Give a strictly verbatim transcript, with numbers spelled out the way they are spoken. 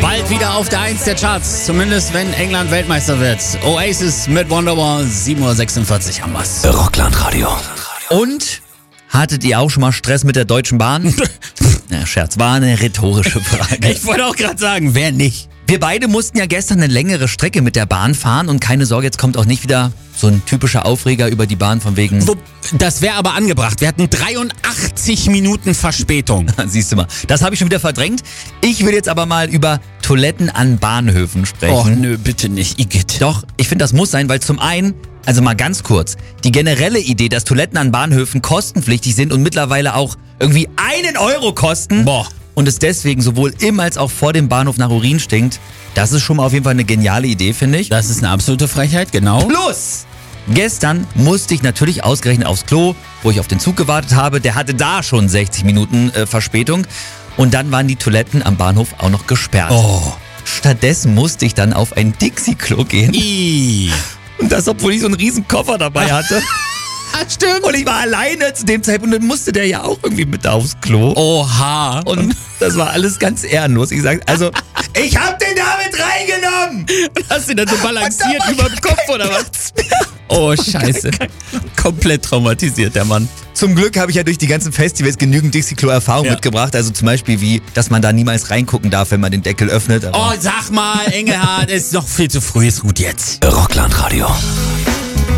Bald wieder auf der eins der Charts, zumindest wenn England Weltmeister wird. Oasis mit Wonderwall, sieben Uhr sechsundvierzig haben wir's. Rockland-Radio. Und? Hattet ihr auch schon mal Stress mit der Deutschen Bahn? Na, Scherz, war eine rhetorische Frage. Ich wollte auch gerade sagen, wer nicht? Wir beide mussten ja gestern eine längere Strecke mit der Bahn fahren und keine Sorge, jetzt kommt auch nicht wieder so ein typischer Aufreger über die Bahn von wegen... Wo, das wäre aber angebracht. Wir hatten dreiundachtzig Minuten Verspätung. Siehst du mal, das habe ich schon wieder verdrängt. Ich will jetzt aber mal über Toiletten an Bahnhöfen sprechen. Oh nö, bitte nicht, Igitt. Doch, ich finde, das muss sein, weil zum einen, also mal ganz kurz, die generelle Idee, dass Toiletten an Bahnhöfen kostenpflichtig sind und mittlerweile auch irgendwie einen Euro kosten... Boah. Und es deswegen sowohl im als auch vor dem Bahnhof nach Urin stinkt, das ist schon mal auf jeden Fall eine geniale Idee, finde ich. Das ist eine absolute Frechheit, genau. Plus, gestern musste ich natürlich ausgerechnet aufs Klo, wo ich auf den Zug gewartet habe. Der hatte da schon sechzig Minuten äh, Verspätung. Und dann waren die Toiletten am Bahnhof auch noch gesperrt. Oh. Stattdessen musste ich dann auf ein Dixie-Klo gehen. I. Und das, obwohl ich so einen riesen Koffer dabei hatte. Stimmt. Und ich war alleine zu dem Zeitpunkt und dann musste der ja auch irgendwie mit aufs Klo. Oha. Und das war alles ganz ehrenlos. Ich sag, also, ich hab den damit reingenommen! Und hast du dann so balanciert über dem Kopf oder was? Oh, scheiße. Komplett traumatisiert, der Mann. Zum Glück habe ich ja durch die ganzen Festivals genügend Dixie-Klo-Erfahrung Ja. mitgebracht. Also zum Beispiel wie, dass man da niemals reingucken darf, wenn man den Deckel öffnet. Aber Oh, sag mal, Engelhardt, es ist noch viel zu früh, ist gut jetzt. Rockland-Radio.